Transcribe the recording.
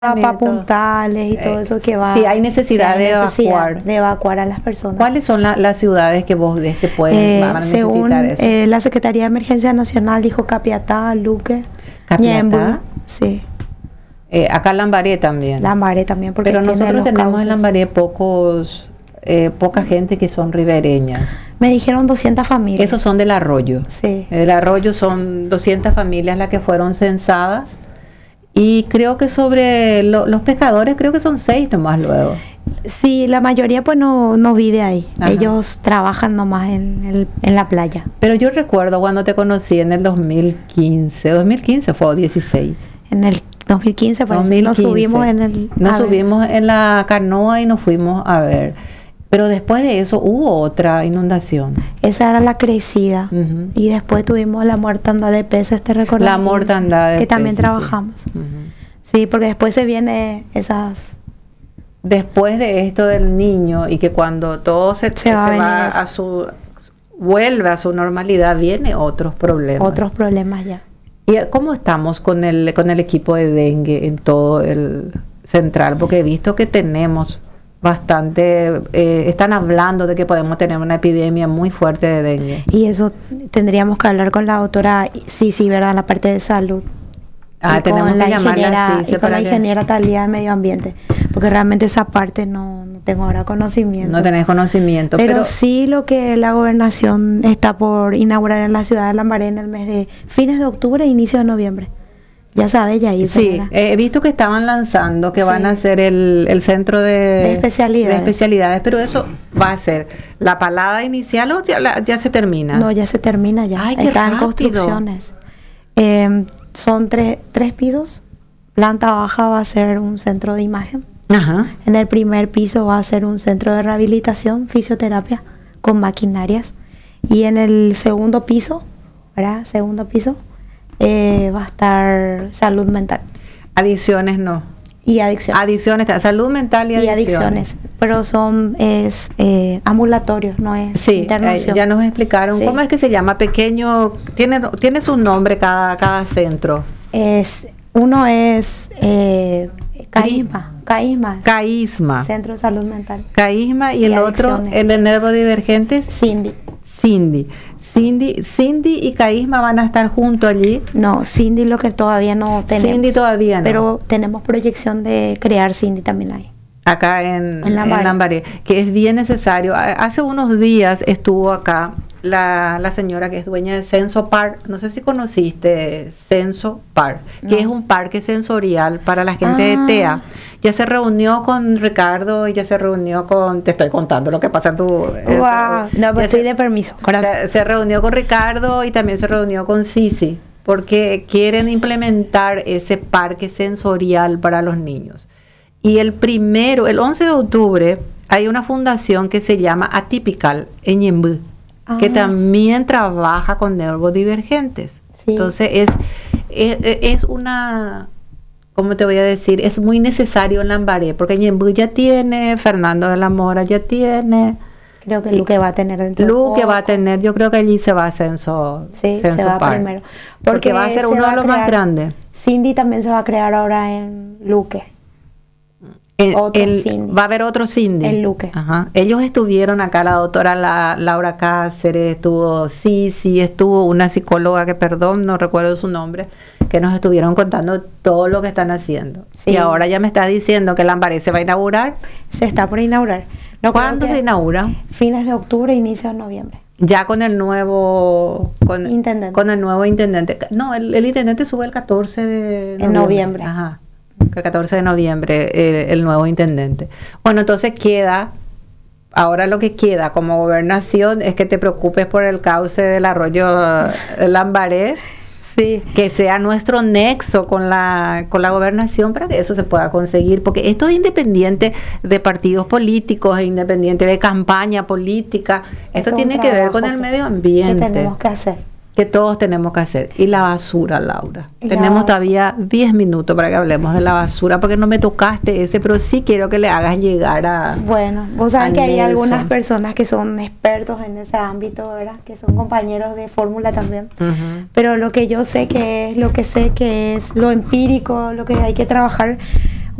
para puntales y todo eso que va. Sí, hay necesidad de evacuar. De evacuar a las personas. ¿Cuáles son las ciudades que vos ves que van a según necesitar eso? La Secretaría de Emergencia Nacional dijo Capiatá, Luque, Ñemby, sí. Acá Lambaré también. Lambaré también, porque pero nosotros tenemos cauces. En Lambaré poca gente que son ribereñas. Me dijeron 200 familias. Esos son del arroyo. Sí. El arroyo son 200 familias las que fueron censadas. Y creo que sobre los pescadores, creo que son 6 nomás luego. Sí, la mayoría pues no vive ahí. Ajá. Ellos trabajan nomás en la playa. Pero yo recuerdo cuando te conocí en el 2015 fue o 16. En el 2015, pues 2015. Nos subimos en la canoa y nos fuimos a ver. Pero después de eso hubo otra inundación. Esa era la crecida. Uh-huh. Y después tuvimos la mortandad de peces, ¿te recuerdas? La mortandad de peces. Que también trabajamos. Sí. Uh-huh. Sí, porque después se viene esas... Después de esto del niño y que cuando todo se va a vuelve a su normalidad, viene otros problemas. Otros problemas ya. ¿Y cómo estamos con el equipo de dengue en todo el central? Porque he visto que tenemos bastante, están hablando de que podemos tener una epidemia muy fuerte de dengue. Y eso tendríamos que hablar con la doctora Sisi, ¿verdad? La parte de salud. Tenemos que llamarla así. Y con la ingeniera Talía de Medio Ambiente, porque realmente esa parte no tengo ahora conocimiento. No tenés conocimiento. Pero sí lo que la gobernación está por inaugurar en la ciudad de Lambaré en el mes de fines de octubre e inicio de noviembre. Ya sabes, ya hizo. Sí, he visto que estaban lanzando que van a hacer el centro de especialidades, pero eso va a ser la palada inicial o ya se termina. No, ya se termina ya. Ay, está en construcciones. Son tres pisos. Planta baja va a ser un centro de imagen. Ajá. En el primer piso va a ser un centro de rehabilitación, fisioterapia con maquinarias. Y en el segundo piso, ¿verdad? Va a estar salud mental. Adicciones no. Y adicciones. Adicciones, salud mental y adicciones. Pero ambulatorios, no es internación. Ya nos explicaron. Sí. ¿Cómo es que se llama? Pequeño, tiene su nombre cada centro. Uno es CAISMA. Centro de Salud Mental. CAISMA y el otro, el de neurodivergentes. Cindy y Caísma van a estar juntos allí. No, Cindy lo que todavía no tenemos. Cindy todavía no. Pero tenemos proyección de crear Cindy también ahí. Acá en Lambaré, que es bien necesario. Hace unos días estuvo acá la señora que es dueña de Senso Park. No sé si conociste Senso Park, que es un parque sensorial para la gente de TEA. Ya se reunió con Ricardo y ya se reunió con... Te estoy contando lo que pasa en tu... Wow, no, pues estoy de permiso. Se reunió con Ricardo y también se reunió con Sisi, porque quieren implementar ese parque sensorial para los niños. Y el 11 de octubre, hay una fundación que se llama Atypical en Ñemby, que también trabaja con neurodivergentes. Sí. Entonces es una... ¿Cómo te voy a decir? Es muy necesario en Lambaré, porque Ñemby ya tiene, Fernando de la Mora ya tiene. Creo que Luque va a tener dentro de Luque va a tener, yo creo que allí se va a Censo se va Park, primero. Porque va a ser uno de los más grandes. Cindy también se va a crear ahora en Luque. Va a haber otro Cindy. En Luque. Ajá. Ellos estuvieron acá, la doctora Laura Cáceres, estuvo estuvo una psicóloga que, perdón, no recuerdo su nombre, que nos estuvieron contando todo lo que están haciendo. Sí. Y ahora ya me está diciendo que Lambaré se va a inaugurar. Se está por inaugurar. ¿Cuándo se inaugura? Fines de octubre, inicio de noviembre. Ya con el nuevo intendente. Con el nuevo intendente. No, el intendente sube el 14 de noviembre. Ajá. El 14 de noviembre el nuevo intendente. Bueno, entonces ahora lo que queda como gobernación es que te preocupes por el cauce del arroyo Lambaré. Sí. Que sea nuestro nexo con la gobernación para que eso se pueda conseguir, porque esto es independiente de partidos políticos, es independiente de campaña política, esto tiene que ver con el medio ambiente. ¿Qué tenemos que hacer? Que todos tenemos que hacer. Y la basura, Laura. Tenemos todavía 10 minutos para que hablemos de la basura, porque no me tocaste ese, pero sí quiero que le hagas llegar a... Bueno, vos sabes que hay algunas personas que son expertos en ese ámbito, ¿verdad? Que son compañeros de fórmula también. Pero lo que yo sé que es, lo que es lo empírico, lo que hay que trabajar